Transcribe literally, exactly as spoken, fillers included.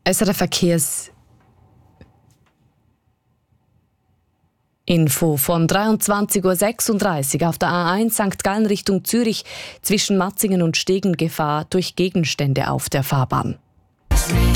S R F Verkehrs Info von dreiundzwanzig Uhr sechsunddreißig auf der A eins Sankt Gallen Richtung Zürich zwischen Matzingen und Stegen Gefahr durch Gegenstände auf der Fahrbahn.